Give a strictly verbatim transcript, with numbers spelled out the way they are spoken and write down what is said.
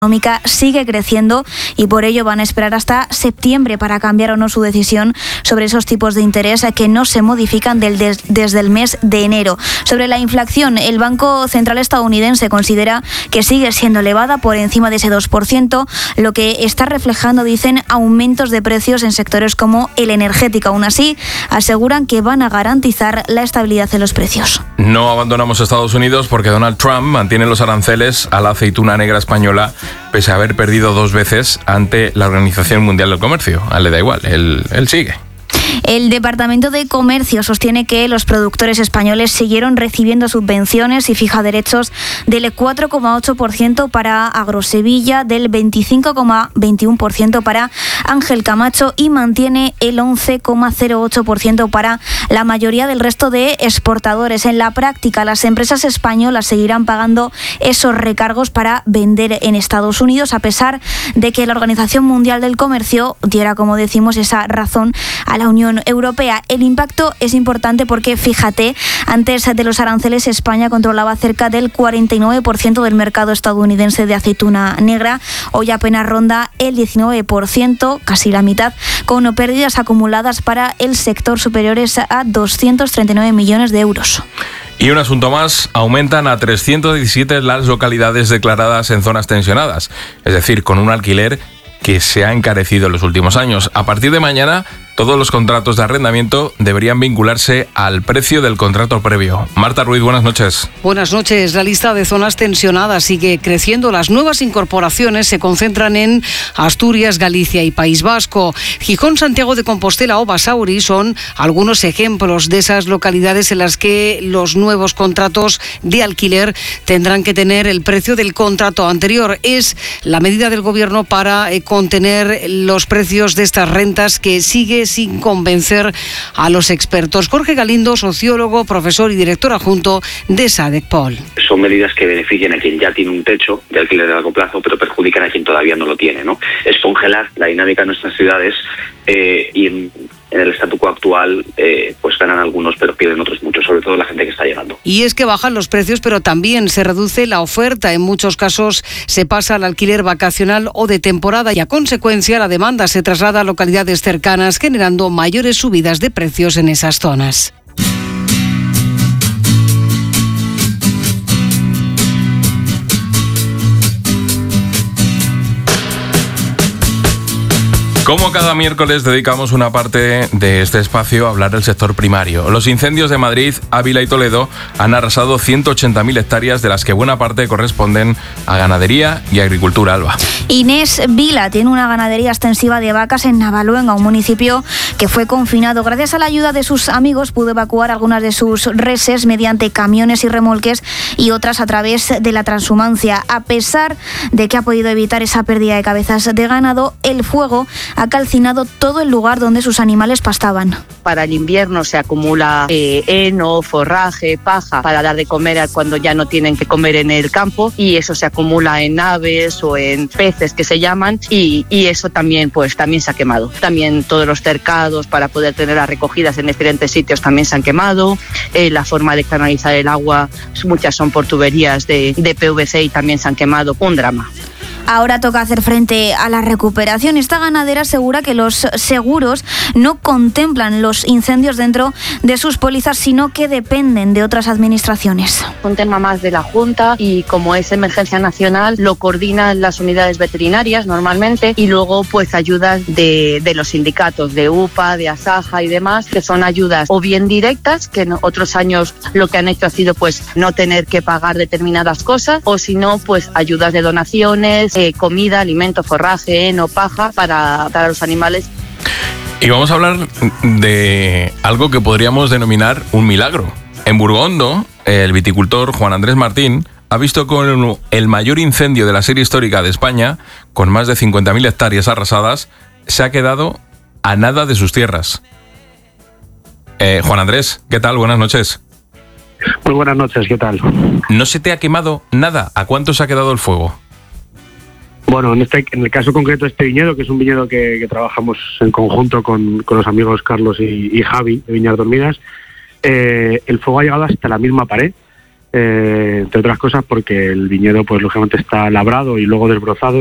económica sigue creciendo y por ello van a esperar hasta septiembre para cambiar o no su decisión sobre esos tipos de interés que no se modifican del des, desde el mes de enero. Sobre la inflación, el Banco Central estadounidense considera que sigue siendo elevada por encima de ese dos por ciento, lo que está reflejando, dicen, aumentos de precios en sectores como el energético. Aún así, aseguran que van a garantizar la estabilidad de los precios. No abandonamos Estados Unidos porque Donald Trump mantiene los aranceles a la aceituna negra española pese a haber perdido dos veces ante la Organización Mundial del Comercio. A él le da igual, él, él sigue. El Departamento de Comercio sostiene que los productores españoles siguieron recibiendo subvenciones y fija derechos del cuatro coma ocho por ciento para Agrosevilla, del veinticinco coma veintiuno por ciento para Ángel Camacho y mantiene el once coma cero ocho por ciento para la mayoría del resto de exportadores. En la práctica, las empresas españolas seguirán pagando esos recargos para vender en Estados Unidos, a pesar de que la Organización Mundial del Comercio diera, como decimos, esa razón a la Unión Europea. El impacto es importante porque, fíjate, antes de los aranceles España controlaba cerca del cuarenta y nueve por ciento del mercado estadounidense de aceituna negra. Hoy apenas ronda el diecinueve por ciento, casi la mitad, con pérdidas acumuladas para el sector superiores a doscientos treinta y nueve millones de euros. Y un asunto más, aumentan a trescientas diecisiete las localidades declaradas en zonas tensionadas, es decir, con un alquiler que se ha encarecido en los últimos años. A partir de mañana, todos los contratos de arrendamiento deberían vincularse al precio del contrato previo. Marta Ruiz, buenas noches. Buenas noches. La lista de zonas tensionadas sigue creciendo. Las nuevas incorporaciones se concentran en Asturias, Galicia y País Vasco. Gijón, Santiago de Compostela o Basauri son algunos ejemplos de esas localidades en las que los nuevos contratos de alquiler tendrán que tener el precio del contrato anterior. Es la medida del Gobierno para eh, contener los precios de estas rentas, que sigue sin convencer a los expertos. Jorge Galindo, sociólogo, profesor y director adjunto de SADECPOL. Son medidas que benefician a quien ya tiene un techo de alquiler de largo plazo, pero perjudican a quien todavía no lo tiene, ¿no? Es congelar la dinámica de nuestras ciudades eh, y en, en el statu quo actual eh, pues ganan algunos, pero pierden otros muchos, sobre todo la gente que está llegando. Y es que bajan los precios, pero también se reduce la oferta. En muchos casos se pasa al alquiler vacacional o de temporada y a consecuencia la demanda se traslada a localidades cercanas, generando mayores subidas de precios en esas zonas. Como cada miércoles dedicamos una parte de este espacio a hablar del sector primario. Los incendios de Madrid, Ávila y Toledo han arrasado ciento ochenta mil hectáreas, de las que buena parte corresponden a ganadería y agricultura. Alba. Inés Vila tiene una ganadería extensiva de vacas en Navaluenga, un municipio que fue confinado. Gracias a la ayuda de sus amigos pudo evacuar algunas de sus reses mediante camiones y remolques y otras a través de la transhumancia. A pesar de que ha podido evitar esa pérdida de cabezas de ganado, el fuego ha calcinado todo el lugar donde sus animales pastaban. Para el invierno se acumula eh, heno, forraje, paja para dar de comer cuando ya no tienen que comer en el campo, y eso se acumula en aves o en peces que se llaman, y, y eso también pues también se ha quemado. También todos los cercados para poder tenerlas recogidas en diferentes sitios también se han quemado. Eh, la forma de canalizar el agua, muchas son por tuberías de, de P V C y también se han quemado. Un drama. Ahora toca hacer frente a la recuperación. Esta ganadera asegura que los seguros no contemplan los incendios dentro de sus pólizas, sino que dependen de otras administraciones. Un tema más de la Junta, y como es emergencia nacional lo coordinan las unidades veterinarias normalmente, y luego pues ayudas de, de los sindicatos de U P A, de Asaja y demás, que son ayudas o bien directas, que en otros años lo que han hecho ha sido pues no tener que pagar determinadas cosas, o si no pues ayudas de donaciones, Eh, comida, alimento, forraje, heno, paja para, para los animales. Y vamos a hablar de algo que podríamos denominar un milagro. En Burgondo, el viticultor Juan Andrés Martín ha visto con el mayor incendio de la serie histórica de España, con más de cincuenta mil hectáreas arrasadas, se ha quedado a nada de sus tierras. Eh, Juan Andrés, ¿qué tal? Buenas noches. Muy buenas noches, ¿qué tal? ¿No se te ha quemado nada? ¿A cuánto se ha quedado el fuego? Bueno, en, este, en el caso concreto de este viñedo, que es un viñedo que, que trabajamos en conjunto con, con los amigos Carlos y, y Javi de Viñas Dormidas, eh, el fuego ha llegado hasta la misma pared eh, entre otras cosas porque el viñedo pues lógicamente está labrado y luego desbrozado